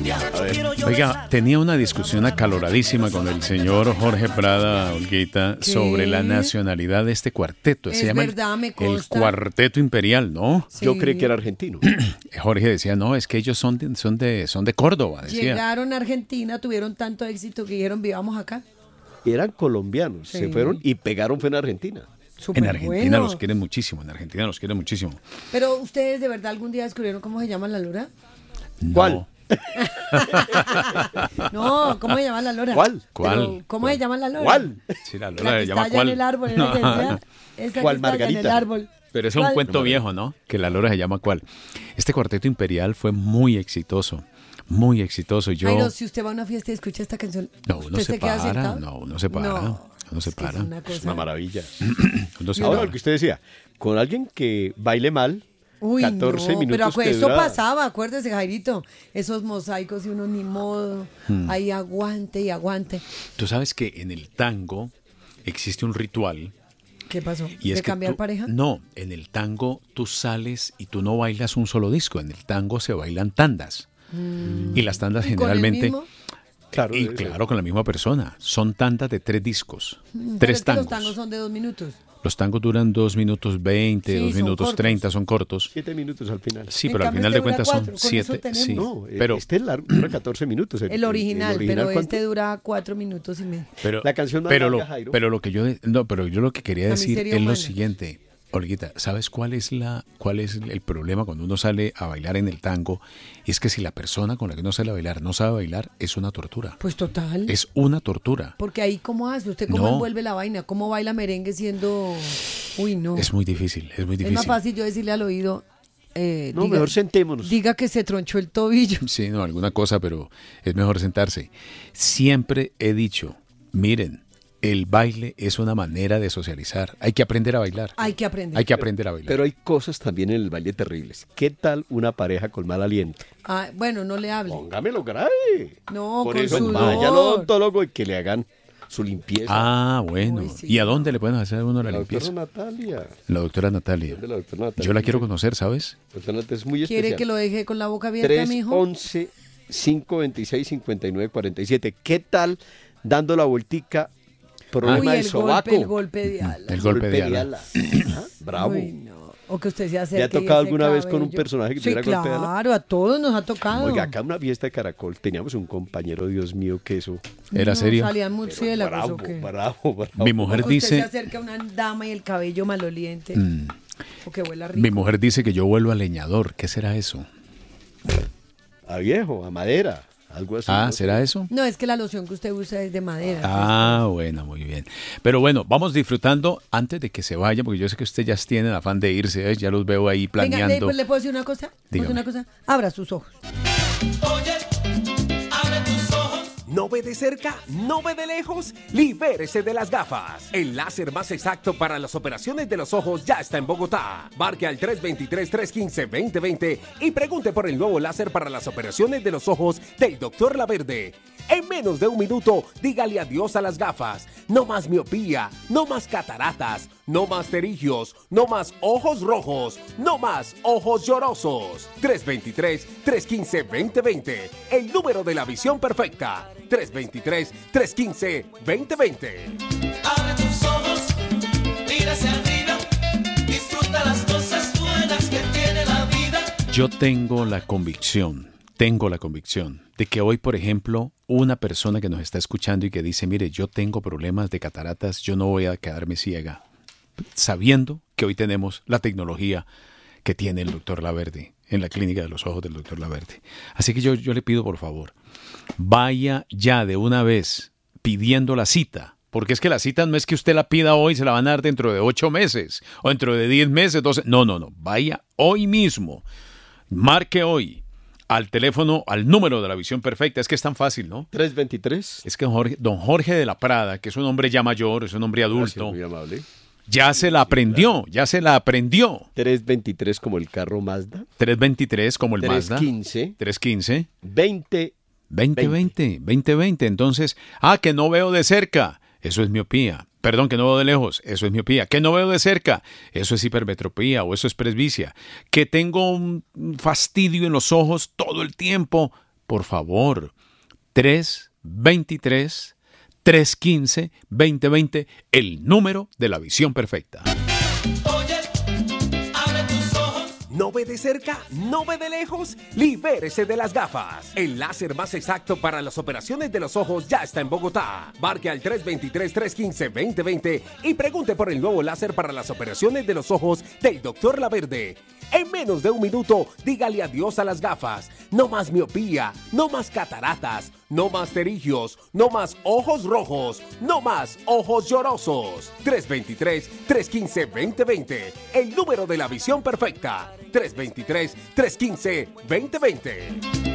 A ver. Oiga, tenía una discusión acaloradísima con el señor Jorge Prada, Olguita, sobre la nacionalidad de este cuarteto. Se llama verdad, me el consta. Cuarteto Imperial, ¿no? Sí. Yo creí que era argentino. Jorge decía, no, es que ellos son de Córdoba, decía. Llegaron a Argentina, tuvieron tanto éxito que dijeron, vivamos acá. Eran colombianos, Sí. se fueron y pegaron fue en Argentina. Súper En Argentina bueno. los quieren muchísimo, en Argentina los quieren muchísimo. Pero ustedes de verdad algún día descubrieron cómo se llama la lora. No. ¿Cuál? No, ¿cómo se llama la lora? ¿Cuál? Pero, ¿cómo se llama la lora? ¿Cuál? Sí, la La Lola que le llama está allá cuál. en el árbol, No. esa que sea. Esa ¿Cuál, que está allá en el Margarita? árbol. Pero es un ¿Cuál? cuento viejo, ¿no? Que la Lora se llama cuál. Este Cuarteto Imperial fue muy exitoso. Muy exitoso. Yo... Jairo, si usted va a una fiesta y escucha esta canción, No, uno ¿usted se queda para. sentado? No, uno se para. No, Uno se es que para. es una Es cosa. una maravilla. Uno se Ahora para. lo que usted decía, con alguien que baile mal, Uy, 14 no, minutos pero que eso dura- pasaba, acuérdese, Jairito, esos mosaicos y uno ni modo, ahí aguante y aguante. Tú sabes que en el tango existe un ritual. ¿Qué pasó? Y es ¿De que cambiar tú- pareja? No, en el tango tú sales y tú no bailas un solo disco. En el tango se bailan tandas. Y las tandas ¿Y con el generalmente... mismo? Claro, Y debe claro, con la misma persona. Son tandas de 3 discos. Pero 3 es que tangos. los tangos son de 2 minutos. Los tangos duran 2 minutos 20, Sí, 2 son minutos cortos. 30, son cortos. 7 minutos al final. Sí, En pero al cambio, final este de cuentas dura son 4, con eso 7. tenemos. Sí, No, pero, este es largo, dura 14 minutos. El original, pero ¿cuánto? este dura 4 minutos y medio. pero, La canción más pero larga, lo, Jairo. pero lo que yo no, pero yo lo que quería La decir miseria es lo humana. siguiente. Olguita, ¿sabes cuál es el problema cuando uno sale a bailar en el tango? Y es que si la persona con la que uno sale a bailar no sabe bailar, es una tortura. Pues total. Es una tortura. Porque ahí, ¿cómo hace? ¿Usted cómo No. envuelve la vaina? ¿Cómo baila merengue siendo...? Uy, no. Es muy difícil, es muy Es difícil. más fácil yo decirle al oído... No, mejor sentémonos. Diga que se tronchó el tobillo. Sí, no, alguna cosa, pero es mejor sentarse. Siempre he dicho, miren, el baile es una manera de socializar. Hay que aprender a bailar. Hay que aprender. Hay que aprender a bailar. Pero hay cosas también en el baile terribles. ¿Qué tal una pareja con mal aliento? Ah, bueno, no le hable. Póngamelo grave. No, Por con eso sudor. vaya al odontólogo y que le hagan su limpieza. Ah, bueno. Uy, sí. ¿Y a dónde le pueden hacer a uno la La doctora limpieza? Natalia. La doctora Natalia. ¿Dónde la doctora Natalia? Yo la quiero conocer, ¿sabes? La doctora Natalia es muy ¿Quiere especial. que lo deje con la boca abierta, mijo? 311-526-5947. ¿Qué tal dando la vueltica? Problema Uy, de sobaco. el golpe de ala. El golpe de ala. Ah, bravo. Uy, no. O que usted se acerque. ¿Le ha y tocado ese alguna vez con un cabello. personaje que Sí, tuviera golpe de ala? claro, a todos nos ha tocado. Oiga, acá en una fiesta de Caracol teníamos un compañero, Dios mío, que eso. ¿Era No, serio? Salían Pero murciélagos bravo, o qué. bravo. Mi mujer O que usted se dice, acerca a una dama y el cabello maloliente. O que huela rico. mi mujer dice que yo vuelo a leñador. ¿Qué será eso? A viejo, a madera, algo así. Ah, no sé. ¿será eso? No, es que la loción que usted usa es de madera. Ah, bueno, muy bien. Pero bueno, vamos disfrutando antes de que se vaya, porque yo sé que usted ya tiene el afán de irse, ¿ves? Ya los veo ahí Venga, planeando. pues, ¿le puedo decir una cosa? ¿Puedo decir Dígame. una cosa? Abra sus ojos. ¿No ve de cerca? ¿No ve de lejos? Libérese de las gafas. El láser más exacto para las operaciones de los ojos ya está en Bogotá. Marque al 323-315-2020 y pregunte por el nuevo láser para las operaciones de los ojos del Dr. Laverde. En menos de un minuto, dígale adiós a las gafas. No más miopía, no más cataratas, no más terigios, no más ojos rojos, no más ojos llorosos. 323-315-2020. El número de la visión perfecta. 323-315-2020. Abre tus ojos, mira hacia arriba, disfruta las cosas buenas que tiene la vida. Yo tengo la convicción de que hoy, por ejemplo, una persona que nos está escuchando y que dice, mire, yo tengo problemas de cataratas, yo no voy a quedarme ciega, sabiendo que hoy tenemos la tecnología que tiene el doctor Laverde en la clínica de los ojos del doctor Laverde. Así que yo le pido, por favor, vaya ya de una vez pidiendo la cita. Porque es que la cita no es que usted la pida hoy y se la van a dar dentro de 8 meses o dentro de 10 meses, 12. No. Vaya hoy mismo. Marque hoy al teléfono, al número de la visión perfecta. Es que es tan fácil, ¿no? 323. Es que don Jorge de la Prada, que es un hombre ya mayor, es un hombre Gracias, adulto, muy amable. ya se la aprendió. 323 como el carro Mazda. 323 como el Mazda. 315. 315. 20. 2020. Entonces, que no veo de cerca. Eso es miopía. Perdón, que no veo de lejos. Eso es miopía. Que no veo de cerca. Eso es hipermetropía o eso es presbicia. Que tengo un fastidio en los ojos todo el tiempo. por favor, 323-315-2020, el número de la visión perfecta. Oye, abre tus ojos. ¿No ve de cerca? ¿No ve de lejos? Libérese de las gafas. El láser más exacto para las operaciones de los ojos ya está en Bogotá. Marque al 323-315-2020 y pregunte por el nuevo láser para las operaciones de los ojos del Dr. Laverde. En menos de un minuto, dígale adiós a las gafas. No más miopía, no más cataratas, no más pterigios, no más ojos rojos, no más ojos llorosos. 323-315-2020, el número de la visión perfecta. 323-315-2020.